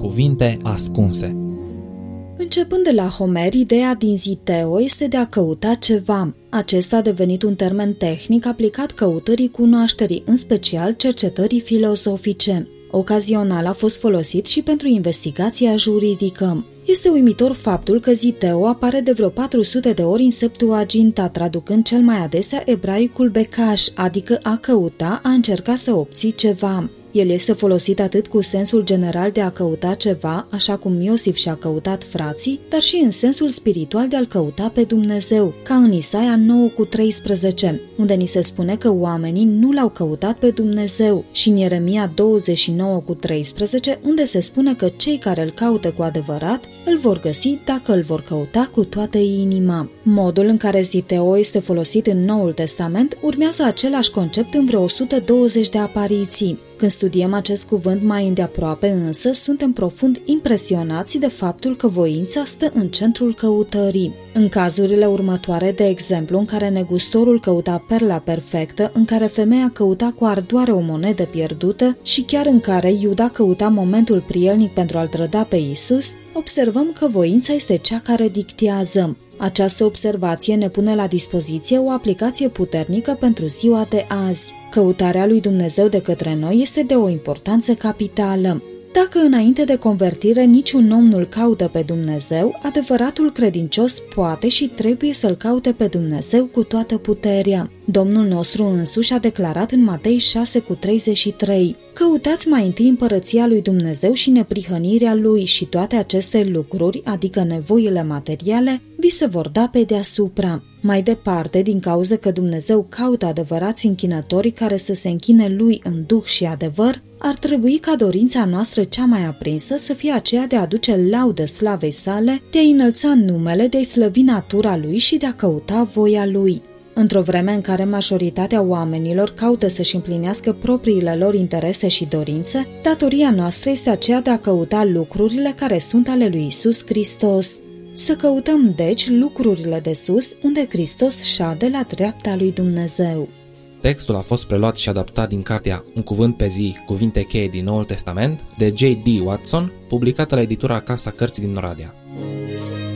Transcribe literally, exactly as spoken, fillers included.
Cuvinte ascunse. Începând de la Homer, ideea din ziteo este de a căuta ceva. Acesta a devenit un termen tehnic aplicat căutării cunoașterii, în special cercetării filozofice. Ocazional a fost folosit și pentru investigația juridică. Este uimitor faptul că ziteo apare de vreo patru sute de ori în Septuaginta, traducând cel mai adesea ebraicul becaș, adică a căuta, a încerca să obții ceva. El este folosit atât cu sensul general de a căuta ceva, așa cum Iosif și-a căutat frații, dar și în sensul spiritual de a-L căuta pe Dumnezeu, ca în Isaia nouă cu treisprezece, unde ni se spune că oamenii nu L-au căutat pe Dumnezeu, și în Ieremia douăzeci și nouă cu treisprezece, unde se spune că cei care Îl caută cu adevărat îl vor găsi dacă Îl vor căuta cu toată inima. Modul în care ziteo este folosit în Noul Testament urmează același concept în vreo o sută douăzeci de apariții. Când studiem acest cuvânt mai îndeaproape însă, suntem profund impresionați de faptul că voința stă în centrul căutării. În cazurile următoare, de exemplu, în care negustorul căuta perla perfectă, în care femeia căuta cu ardoare o monedă pierdută și chiar în care Iuda căuta momentul prielnic pentru a-L trăda pe Isus, observăm că voința este cea care dictează. Această observație ne pune la dispoziție o aplicație puternică pentru ziua de azi. Căutarea lui Dumnezeu de către noi este de o importanță capitală. Dacă înainte de convertire niciun om nu-L caută pe Dumnezeu, adevăratul credincios poate și trebuie să-L caute pe Dumnezeu cu toată puterea. Domnul nostru însuși a declarat în Matei șase cu treizeci și trei: căutați mai întâi împărăția lui Dumnezeu și neprihănirea Lui și toate aceste lucruri, adică nevoile materiale, vi se vor da pe deasupra. Mai departe, din cauza că Dumnezeu caută adevărați închinători care să se închine Lui în duh și adevăr, ar trebui ca dorința noastră cea mai aprinsă să fie aceea de a aduce laudă slavei sale, de a înălța numele, de a slăvi natura Lui și de a căuta voia Lui. Într-o vreme în care majoritatea oamenilor caută să-și împlinească propriile lor interese și dorințe, datoria noastră este aceea de a căuta lucrurile care sunt ale lui Isus Hristos. Să căutăm, deci, lucrurile de sus, unde Hristos șade la dreapta lui Dumnezeu. Textul a fost preluat și adaptat din cartea Un cuvânt pe zi, cuvinte cheie din Noul Testament, de J D Watson, publicată la editura Casa Cărții din Oradea.